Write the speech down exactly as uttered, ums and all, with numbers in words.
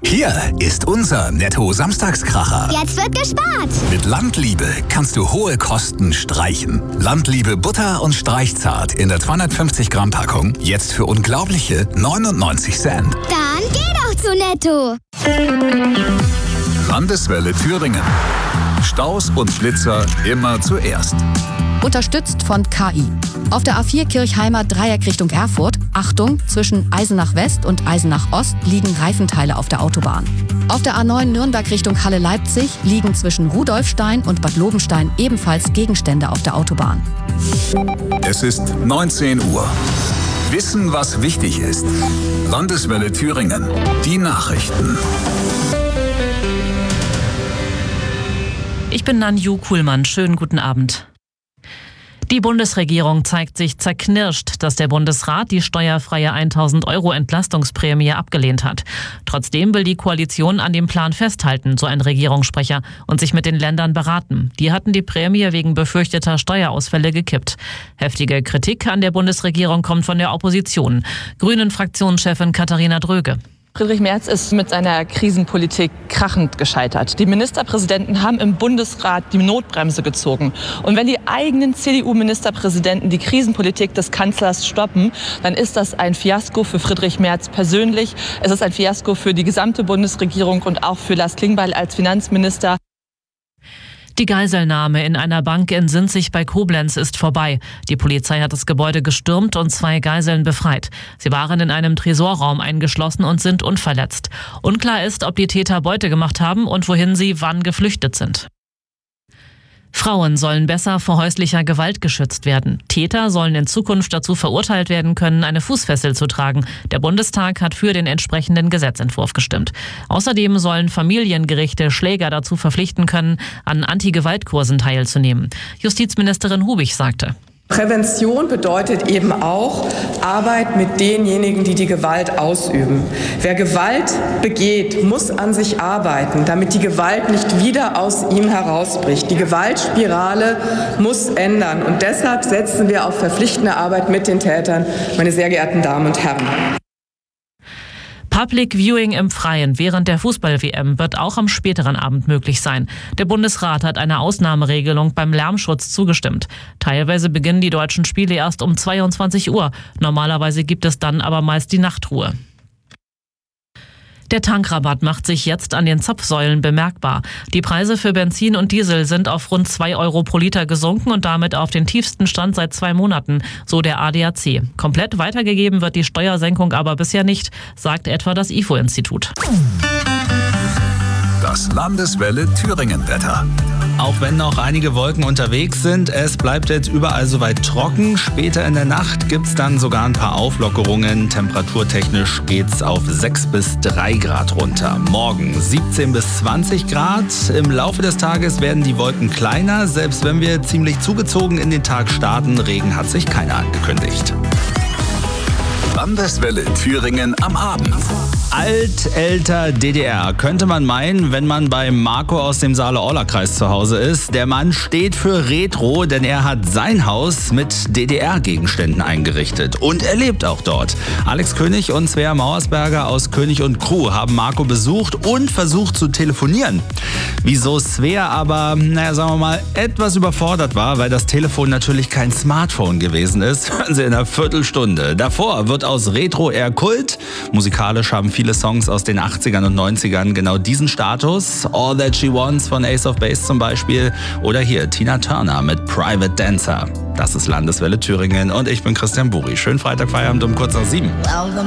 Hier ist unser Netto-Samstagskracher. Jetzt wird gespart. Mit Landliebe kannst du hohe Kosten streichen. Landliebe Butter und Streichzart in der zweihundertfünfzig Gramm Packung jetzt für unglaubliche neunundneunzig Cent. Dann geh doch zu Netto. Landeswelle Thüringen. Staus und Schlitzer immer zuerst. Unterstützt von K I. Auf der A vier Kirchheimer Dreieck Richtung Erfurt, Achtung, zwischen Eisenach West und Eisenach Ost liegen Reifenteile auf der Autobahn. Auf der A neun Nürnberg Richtung Halle-Leipzig liegen zwischen Rudolfstein und Bad Lobenstein ebenfalls Gegenstände auf der Autobahn. Es ist neunzehn Uhr. Wissen, was wichtig ist. Landeswelle Thüringen. Die Nachrichten. Ich bin Nanju Kuhlmann. Schönen guten Abend. Die Bundesregierung zeigt sich zerknirscht, dass der Bundesrat die steuerfreie tausend Euro Entlastungsprämie abgelehnt hat. Trotzdem will die Koalition an dem Plan festhalten, so ein Regierungssprecher, und sich mit den Ländern beraten. Die hatten die Prämie wegen befürchteter Steuerausfälle gekippt. Heftige Kritik an der Bundesregierung kommt von der Opposition. Grünen-Fraktionschefin Katharina Dröge. Friedrich Merz ist mit seiner Krisenpolitik krachend gescheitert. Die Ministerpräsidenten haben im Bundesrat die Notbremse gezogen. Und wenn die eigenen C D U-Ministerpräsidenten die Krisenpolitik des Kanzlers stoppen, dann ist das ein Fiasko für Friedrich Merz persönlich. Es ist ein Fiasko für die gesamte Bundesregierung und auch für Lars Klingbeil als Finanzminister. Die Geiselnahme in einer Bank in Sinzig bei Koblenz ist vorbei. Die Polizei hat das Gebäude gestürmt und zwei Geiseln befreit. Sie waren in einem Tresorraum eingeschlossen und sind unverletzt. Unklar ist, ob die Täter Beute gemacht haben und wohin sie wann geflüchtet sind. Frauen sollen besser vor häuslicher Gewalt geschützt werden. Täter sollen in Zukunft dazu verurteilt werden können, eine Fußfessel zu tragen. Der Bundestag hat für den entsprechenden Gesetzentwurf gestimmt. Außerdem sollen Familiengerichte Schläger dazu verpflichten können, an Anti-Gewalt-Kursen teilzunehmen. Justizministerin Hubig sagte: Prävention bedeutet eben auch Arbeit mit denjenigen, die die Gewalt ausüben. Wer Gewalt begeht, muss an sich arbeiten, damit die Gewalt nicht wieder aus ihm herausbricht. Die Gewaltspirale muss ändern. Und deshalb setzen wir auf verpflichtende Arbeit mit den Tätern, meine sehr geehrten Damen und Herren. Public Viewing im Freien während der Fußball-W M wird auch am späteren Abend möglich sein. Der Bundesrat hat einer Ausnahmeregelung beim Lärmschutz zugestimmt. Teilweise beginnen die deutschen Spiele erst um zweiundzwanzig Uhr. Normalerweise gibt es dann aber meist die Nachtruhe. Der Tankrabatt macht sich jetzt an den Zapfsäulen bemerkbar. Die Preise für Benzin und Diesel sind auf rund zwei Euro pro Liter gesunken und damit auf den tiefsten Stand seit zwei Monaten, so der A D A C. Komplett weitergegeben wird die Steuersenkung aber bisher nicht, sagt etwa das I F O-Institut. Das Landeswelle Thüringen-Wetter. Auch wenn noch einige Wolken unterwegs sind, es bleibt jetzt überall soweit trocken. Später in der Nacht gibt's dann sogar ein paar Auflockerungen. Temperaturtechnisch geht's auf sechs bis drei Grad runter. Morgen siebzehn bis zwanzig Grad. Im Laufe des Tages werden die Wolken kleiner. Selbst wenn wir ziemlich zugezogen in den Tag starten, Regen hat sich keiner angekündigt. Landeswelle Thüringen am Abend. Alt, älter, D D R. Könnte man meinen, wenn man bei Marco aus dem Saale-Orla-Kreis zu Hause ist. Der Mann steht für Retro, denn er hat sein Haus mit D D R-Gegenständen eingerichtet. Und er lebt auch dort. Alex König und Svea Mauersberger aus König und Crew haben Marco besucht und versucht zu telefonieren. Wieso Svea aber, naja, sagen wir mal, etwas überfordert war, weil das Telefon natürlich kein Smartphone gewesen ist, hören Sie in einer Viertelstunde. Davor wird aus Retro eher Kult. Musikalisch haben viele Songs aus den achtzigern und neunzigern genau diesen Status. All That She Wants von Ace of Base zum Beispiel. Oder hier Tina Turner mit Private Dancer. Das ist Landeswelle Thüringen und ich bin Christian Buri. Schönen Freitagfeierabend um kurz nach sieben. Well, the